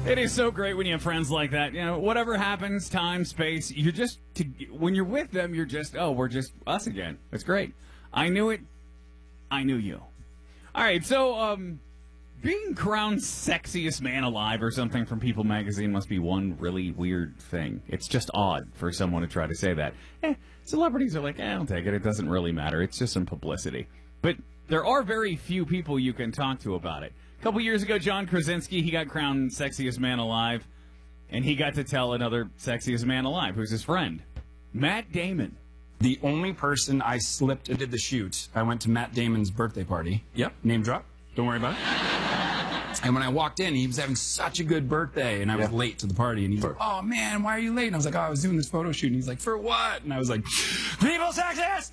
It is so great when you have friends like that. You know, whatever happens, time, space, you're just, when you're with them, you're just, we're just us again. It's great. I knew it. I knew you. All right, so, being crowned sexiest man alive or something from People magazine must be one really weird thing. It's just odd for someone to try to say that. Celebrities are like, I'll take it. It doesn't really matter. It's just some publicity. But there are very few people you can talk to about it. A couple years ago, John Krasinski, he got crowned sexiest man alive, and he got to tell another sexiest man alive, who's his friend, Matt Damon. The only person I slipped and did the shoot, I went to Matt Damon's birthday party. Yep, name drop. Don't worry about it. And when I walked in, he was having such a good birthday, and I was late to the party. And he's like, "Oh man, why are you late?" And I was like, "Oh, I was doing this photo shoot." And he's like, "For what?" And I was like, "People sexist."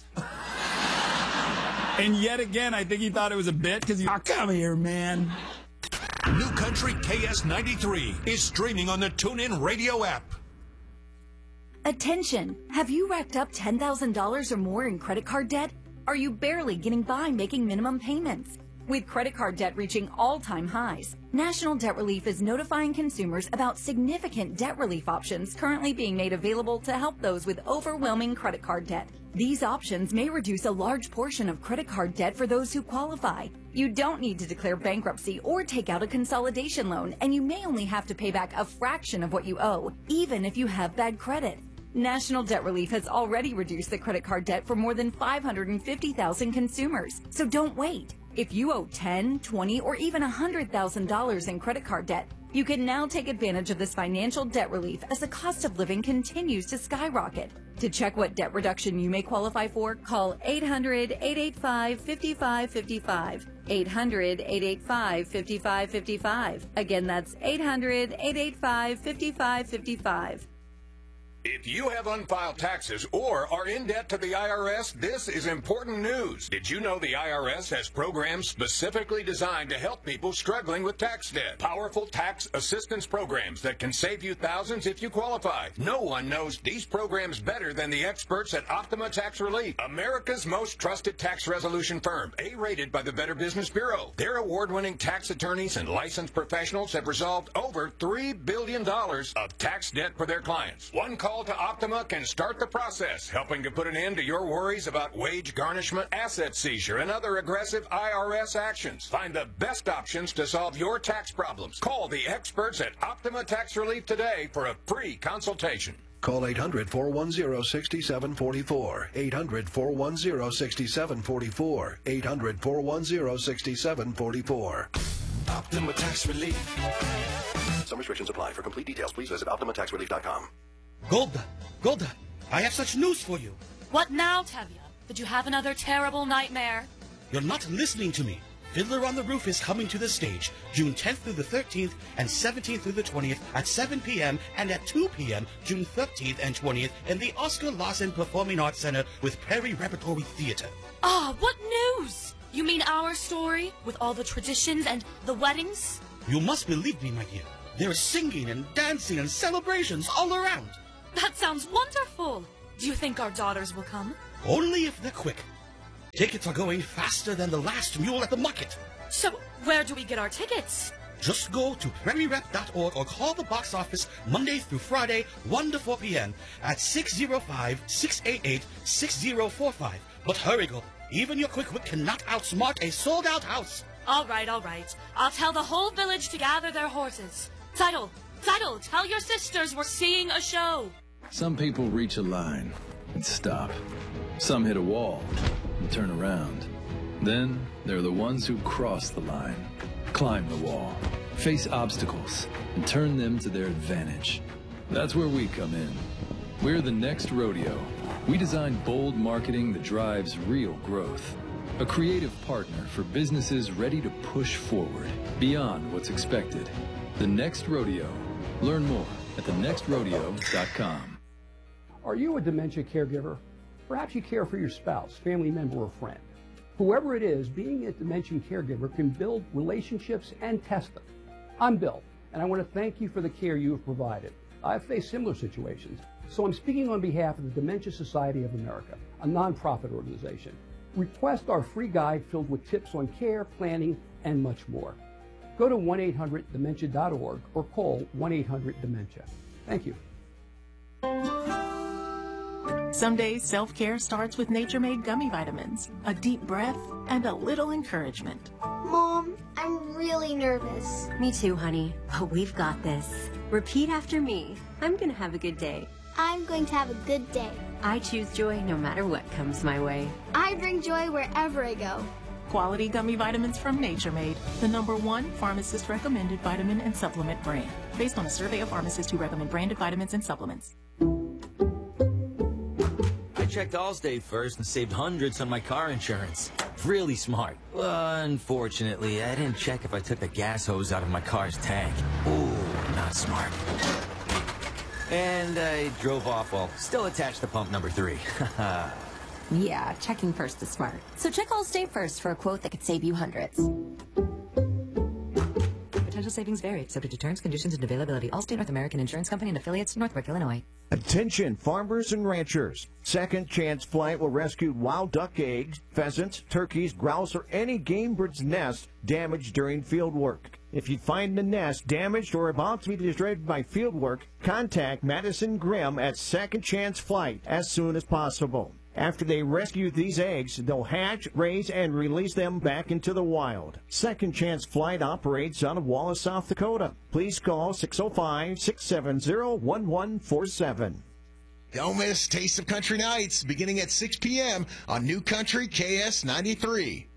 And yet again, I think he thought it was a bit because he, come here, man. New Country KS93 is streaming on the TuneIn Radio app. Attention! Have you racked up $10,000 or more in credit card debt? Are you barely getting by making minimum payments? With credit card debt reaching all-time highs, National Debt Relief is notifying consumers about significant debt relief options currently being made available to help those with overwhelming credit card debt. These options may reduce a large portion of credit card debt for those who qualify. You don't need to declare bankruptcy or take out a consolidation loan, and you may only have to pay back a fraction of what you owe, even if you have bad credit. National Debt Relief has already reduced the credit card debt for more than 550,000 consumers, so don't wait. If you owe $10,000, $20,000, or even $100,000 in credit card debt, you can now take advantage of this financial debt relief as the cost of living continues to skyrocket. To check what debt reduction you may qualify for, call 800-885-5555. 800-885-5555. Again, that's 800-885-5555. If you have unfiled taxes or are in debt to the IRS, this is important news. Did you know the IRS has programs specifically designed to help people struggling with tax debt? Powerful tax assistance programs that can save you thousands if you qualify. No one knows these programs better than the experts at Optima Tax Relief, America's most trusted tax resolution firm, A-rated by the Better Business Bureau. Their award-winning tax attorneys and licensed professionals have resolved over $3 billion of tax debt for their clients. One call to Optima can start the process, helping to put an end to your worries about wage garnishment, asset seizure, and other aggressive IRS actions. Find the best options to solve your tax problems. Call the experts at Optima Tax Relief today for a free consultation. Call 800-410-6744. 800-410-6744. 800-410-6744. Optima Tax Relief. Some restrictions apply. For complete details, please visit OptimaTaxRelief.com. Golda, I have such news for you. What now, Tevye? Did you have another terrible nightmare? You're not listening to me. Fiddler on the Roof is coming to the stage June 10th through the 13th and 17th through the 20th at 7 p.m. and at 2 p.m. June 13th and 20th in the Oscar Lawson Performing Arts Center with Prairie Repertory Theater. What news? You mean our story with all the traditions and the weddings? You must believe me, my dear. There is singing and dancing and celebrations all around. That sounds wonderful. Do you think our daughters will come? Only if they're quick. Tickets are going faster than the last mule at the market. So, where do we get our tickets? Just go to prairierep.org or call the box office Monday through Friday, 1 to 4 p.m. at 605-688-6045. But hurry, girl. Even your quick wit cannot outsmart a sold-out house. All right. I'll tell the whole village to gather their horses. Seidel, tell your sisters we're seeing a show. Some people reach a line and stop. Some hit a wall and turn around. Then there are the ones who cross the line, climb the wall, face obstacles, and turn them to their advantage. That's where we come in. We're the Next Rodeo. We design bold marketing that drives real growth. A creative partner for businesses ready to push forward beyond what's expected. The Next Rodeo. Learn more at thenextrodeo.com. Are you a dementia caregiver? Perhaps you care for your spouse, family member, or friend. Whoever it is, being a dementia caregiver can build relationships and test them. I'm Bill, and I want to thank you for the care you have provided. I've faced similar situations, so I'm speaking on behalf of the Dementia Society of America, a nonprofit organization. Request our free guide filled with tips on care, planning, and much more. Go to 1-800-DEMENTIA.org or call 1-800-DEMENTIA. Thank you. Some days self-care starts with Nature-Made gummy vitamins, a deep breath, and a little encouragement. Mom, I'm really nervous. Me too, honey. But we've got this. Repeat after me. I'm going to have a good day. I'm going to have a good day. I choose joy no matter what comes my way. I bring joy wherever I go. Quality gummy vitamins from Nature Made, the #1 pharmacist-recommended vitamin and supplement brand, based on a survey of pharmacists who recommend branded vitamins and supplements. I checked Allstate first and saved hundreds on my car insurance. Really smart. Unfortunately, I didn't check if I took the gas hose out of my car's tank. Ooh, not smart. And I drove off while still attached to pump number 3. Yeah, checking first is smart. So check Allstate first for a quote that could save you hundreds. Potential savings vary, subject to terms, conditions, and availability. Allstate North American Insurance Company and affiliates, Northbrook, Illinois. Attention farmers and ranchers. Second Chance Flight will rescue wild duck eggs, pheasants, turkeys, grouse, or any game bird's nest damaged during field work. If you find the nest damaged or about to be destroyed by field work, contact Madison Grimm at Second Chance Flight as soon as possible. After they rescue these eggs, they'll hatch, raise, and release them back into the wild. Second Chance Flight operates out of Wallace, South Dakota. Please call 605-670-1147. Don't miss Taste of Country Nights beginning at 6 p.m. on New Country KS 93.